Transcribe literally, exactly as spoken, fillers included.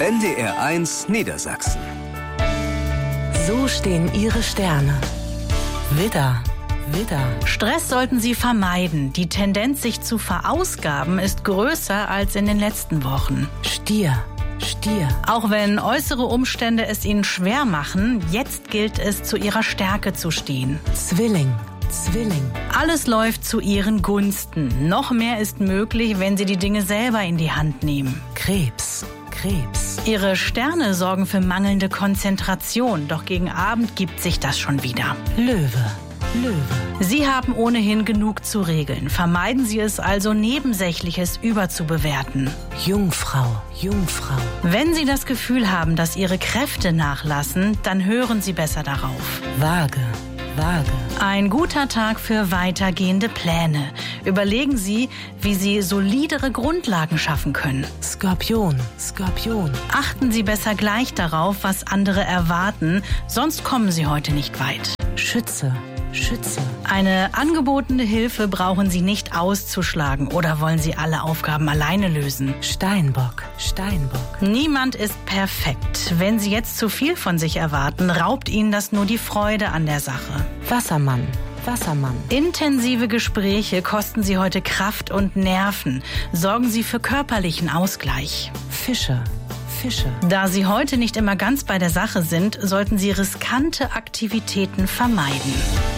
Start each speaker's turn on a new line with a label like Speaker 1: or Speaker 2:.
Speaker 1: N D R eins Niedersachsen.
Speaker 2: So stehen Ihre Sterne. Widder, Widder.
Speaker 3: Stress sollten Sie vermeiden. Die Tendenz, sich zu verausgaben, ist größer als in den letzten Wochen.
Speaker 2: Stier, Stier.
Speaker 3: Auch wenn äußere Umstände es Ihnen schwer machen, jetzt gilt es, zu Ihrer Stärke zu stehen.
Speaker 2: Zwilling, Zwilling.
Speaker 3: Alles läuft zu Ihren Gunsten. Noch mehr ist möglich, wenn Sie die Dinge selber in die Hand nehmen.
Speaker 2: Krebs, Krebs.
Speaker 3: Ihre Sterne sorgen für mangelnde Konzentration, doch gegen Abend gibt sich das schon wieder.
Speaker 2: Löwe, Löwe.
Speaker 3: Sie haben ohnehin genug zu regeln. Vermeiden Sie es also, Nebensächliches überzubewerten.
Speaker 2: Jungfrau, Jungfrau.
Speaker 3: Wenn Sie das Gefühl haben, dass Ihre Kräfte nachlassen, dann hören Sie besser darauf.
Speaker 2: Waage, Waage.
Speaker 3: Ein guter Tag für weitergehende Pläne. Überlegen Sie, wie Sie solidere Grundlagen schaffen können.
Speaker 2: Skorpion, Skorpion.
Speaker 3: Achten Sie besser gleich darauf, was andere erwarten, sonst kommen Sie heute nicht weit.
Speaker 2: Schütze, Schütze.
Speaker 3: Eine angebotene Hilfe brauchen Sie nicht auszuschlagen, oder wollen Sie alle Aufgaben alleine lösen?
Speaker 2: Steinbock, Steinbock.
Speaker 3: Niemand ist perfekt. Wenn Sie jetzt zu viel von sich erwarten, raubt Ihnen das nur die Freude an der Sache.
Speaker 2: Wassermann, Wassermann.
Speaker 3: Intensive Gespräche kosten Sie heute Kraft und Nerven. Sorgen Sie für körperlichen Ausgleich.
Speaker 2: Fische, Fische.
Speaker 3: Da Sie heute nicht immer ganz bei der Sache sind, sollten Sie riskante Aktivitäten vermeiden.